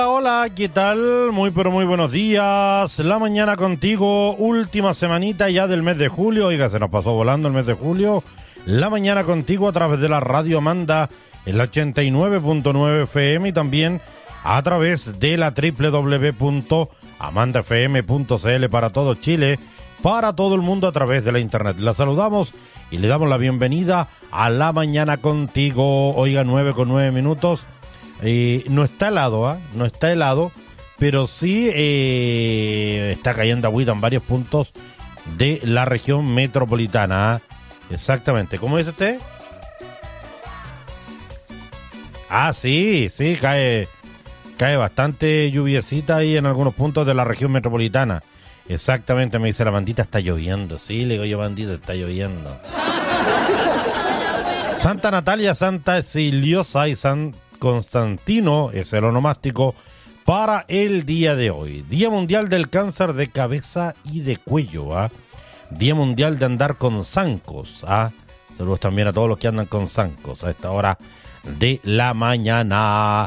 Hola, ¿qué tal? Muy pero muy buenos días. La mañana contigo, última semanita ya del mes de julio. Oiga, se nos pasó volando el mes de julio. La mañana contigo a través de la radio Amanda, el 89.9 FM y también a través de la www.amandafm.cl para todo Chile, para todo el mundo a través de la internet. La saludamos y le damos la bienvenida a La Mañana Contigo. Oiga, 9:09. No está helado, no está helado, pero sí está cayendo agüita en varios puntos de la región metropolitana. Exactamente. ¿Cómo dice usted? Sí, cae bastante lluviecita ahí en algunos puntos de la región metropolitana. Exactamente, me dice la bandita, está lloviendo. Sí, le digo yo, bandita, está lloviendo. Santa Natalia, Santa Siliosa y San Constantino es el onomástico para el día de hoy. Día Mundial del Cáncer de Cabeza y de Cuello. Día Mundial de Andar con Zancos. Saludos también a todos los que andan con zancos a esta hora de la mañana.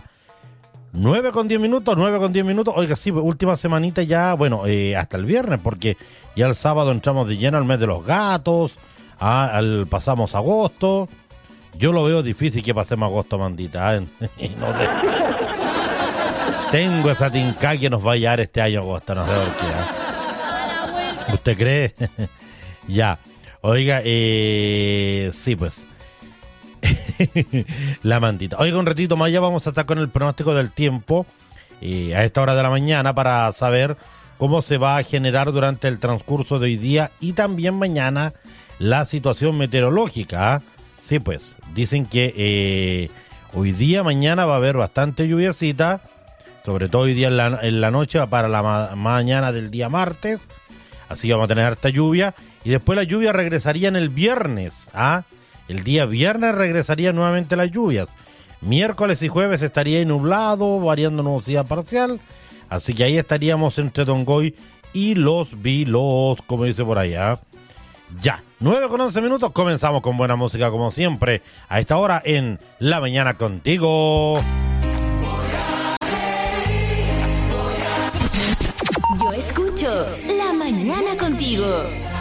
9:10. Oiga, sí, última semanita ya, bueno, hasta el viernes, porque ya el sábado entramos de lleno al mes de los gatos. Pasamos agosto. Yo lo veo difícil que pasemos agosto, mandita. Tengo esa tinca que nos va a llegar este año agosto, no sé por qué. ¿Usted cree? Ya. Oiga, sí, pues. La mandita. Oiga, un ratito más ya vamos a estar con el pronóstico del tiempo a esta hora de la mañana para saber cómo se va a generar durante el transcurso de hoy día y también mañana la situación meteorológica. Sí, pues, dicen que hoy día, mañana va a haber bastante lluviacita, sobre todo hoy día en la noche para la mañana del día martes, así vamos a tener harta lluvia, y después la lluvia regresaría en el viernes, el día viernes regresarían nuevamente las lluvias, miércoles y jueves estaría nublado, variando nubosidad parcial, así que ahí estaríamos entre Tongoy y Los Vilos, como dice por allá. Ya, 9:11, comenzamos con buena música como siempre, a esta hora en La Mañana Contigo. Yo escucho La Mañana Contigo.